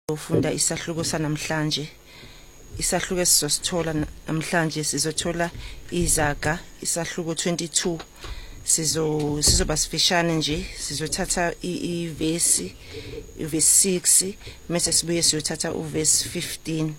Ufunda isahluko sanamhlanje. Isahluko esizosithola namhlanje sizothola Izaga isahluko 22. Sizoba sifishane nje, sizothatha ivesi 6 mase sibuye siyothatha uvesi 15.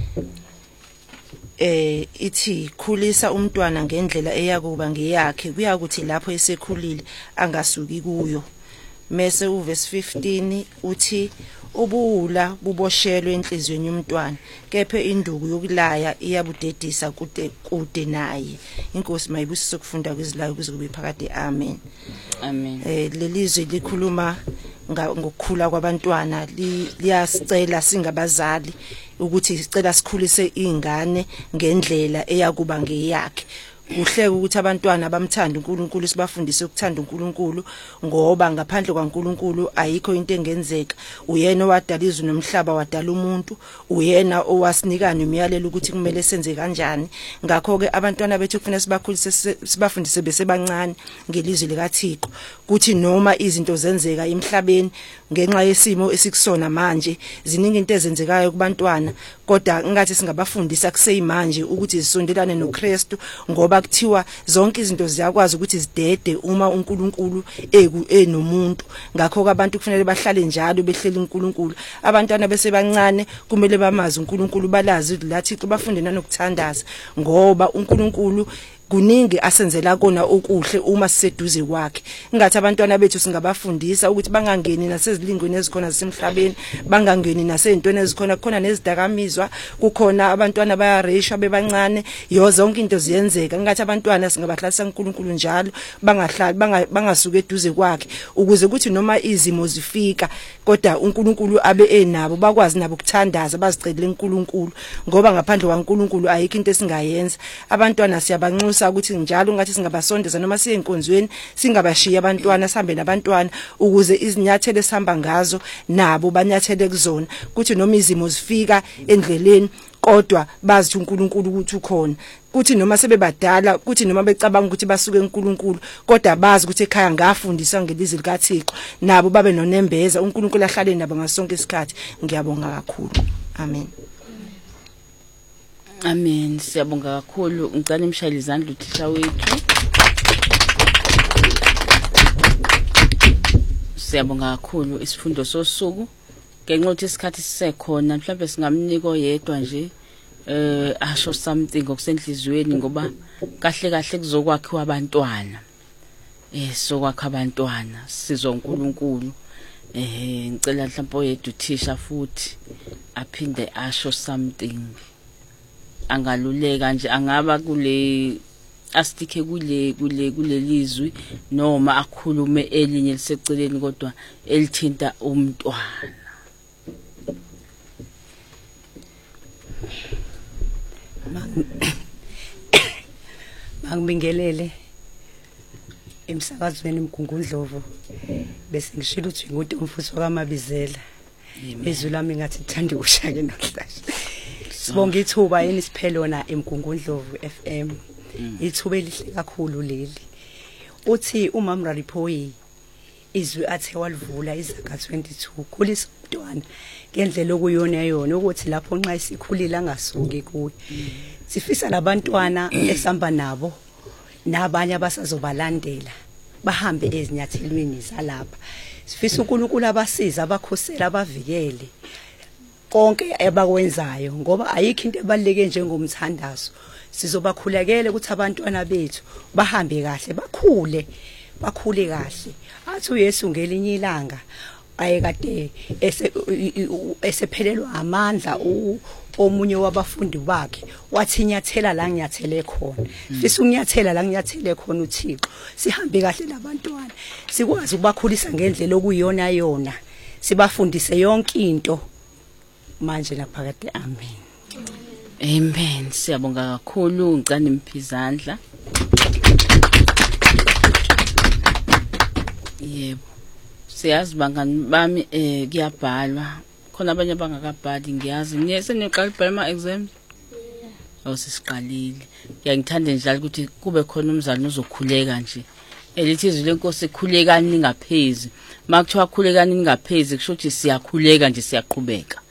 Ithi khulisa umntwana ngendlela eyakuba ngeyakhe, kuyakuthi lapho esekhulile angasuki kuyo. Mase uvesi 15 uthi ubuwula buboshelwe enhlizweni yomntwana, kephe induku yokulaya iyabudedisa kude naye. Inkosi mayibusise ukufunda kwezilayo kuze kube phakade. Amen. Amen. Lelizwe likhuluma ngokukhula kwabantwana, liyasicela singabazali ukuthi sicela sikhulise ingane ngendlela eyakuba ngeyakhe. Kuhle ukuthi abantwana bamthanda uNkulunkulu, sibafundise ukuthanda uNkulunkulu, ngoba ngaphandle kwaNkulunkulu ayikho into engenzeka. Uyena owadala izulu nomhlaba, wadala umuntu, uyena owasinika nemiyalelo ukuthi kumele senze kanjani. Ngakho ke abantwana bethu kufanele sibakhulise, sibafundise besebancane ngelizwi likaThixo, kuthi noma izinto zenzeka emhlabeni ngenxa yesimo esikusona manje, ziningi into ezenzekayo kubantwana, kodwa ngathi singabafundisa kuseyimanje ukuthi zisondelane noKristu, ngoba kuthiwa zonke izinto ziyakwazi ukuthi zidede uma uNkulunkulu enomuntu. Ngakho abantu kufanele bahlale njalo behleli uNkulunkulu. Abantwana besebancane kumele bamazi uNkulunkulu, balazi laThixo, bafunde nanokuthandaza, ngoba uNkulunkulu kuningi asenzela kona okuhle uma siseduze kwakhe. Ngathi abantwana bethu singabafundisa ukuthi bangangeni nasezilingweni ezikhona zasemhlabeni, bangangeni nasezintweni ezikhona, kukhona nezidakamizwa, kukhona abantwana bayareshwa bebancane, zonke into ziyenzeka. Ngathi abantwana singabahlalisa uNkulunkulu njalo, bangahlali bangasuka eduze kwakhe, ukuze ukuthi noma izimo zifika kodwa uNkulunkulu abe enabo, bakwazi nabo ukuthandaza, bazicela uNkulunkulu, ngoba ngaphandle kwaNkulunkulu ayikho into esingayenza. Abantwana siyabanxusa ukuthi njalo ngathi singabasondeza noma siye enkonzweni, singabashiya abantwana, sihambe nabantwana ukuze izinyathelo esihamba ngazo nabo banyathele kuzona, kuthi noma izimo zifika endleleni kodwa bazi uNkulunkulu ukuthi ukhona, kuthi noma sebebadala, kuthi noma becabanga ukuthi basuke eNkulunkulu, kodwa bazi ukuthi ekhaya ngafundiswa ngelizwi likaThixo, nabo babe nonembeza, uNkulunkulu ahlale nabo ngasonke isikhathi. Ngiyabonga kakhulu. Amen. Amen. Siyabonga kakhulu. Ngicela imshayele izandla uthisha wethu. Siyabonga kakhulu isifundo sosuku. Ngenxa ukuthi isikhathi sisekhona, mhlawumbe singamnika oyedwa nje asho something ngokusenhlizweni, ngoba kahle kahle kuzokwakhiwa abantwana. Sokwakha abantwana sizonkulunkulu. Ngicela mhlawumbe oyedwa uthisha futhi aphinde asho something. Angaluleka nje, angaba astike kule lizwi, noma akhulume elinye liseceleni kodwa elithinta umntwana. Mangibingelele emsakazweni Mgungundlovu, bese ngishilo ukuthi ngumuntu umfuso kaMabizela. Izwi lami ngathi ngithanda ukushaya namhlanje. Sibonga ithuba yini siphelona eMgungundlovu FM. Ithuba elihle kakhulu leli. Uthi uMama Raliphoyi izwi athe walivula Izaga 22, khulisa umntwana ngendlela okuyona yona, ukuthi lapho nxa isikhulile angasuki kuye. Sifisa labantwana esihamba nabo nabanye abasazobalandela bahambe ezinyathelweni zalapha. Sifisa uNkulunkulu abasiza, abakhosela, abavikele konke abakwenzayo, ngoba ayikho into ebaluleke njengomthandazo. Sizobakhulekela ukuthi abantwana bethu bahambe kahle, bakhule kahle. Athi uYesu ngelinye ilanga ayekade esephelelwa amandla omunye wabafundi bakhe, wathi nyathela la nginyathele khona. Fisa ukunyathela la nginyathele khona uThixo. Sihambe kahle labantwana, sikwazi ukubakhulisa ngendlela okuyona yona, sibafundise yonke into manje naphakade. Amen. Amen. Siyabonga kakhulu. Ngicela imphizandla. Yebo. Siyazi bangani bami kuyabhalwa. Khona abanye abangakabhali, ngiyazi. Seniqala ukubhala ama-exams? Sesiqalile. Ngiyangithanda njalo ukuthi kube khona umzali ozokhuleka nje. Elithi izwi lenkosi khulekani ningaphezi. Makuthiwa khulekani ningaphezi kusho ukuthi siyakhuleka nje, siyaqhubeka.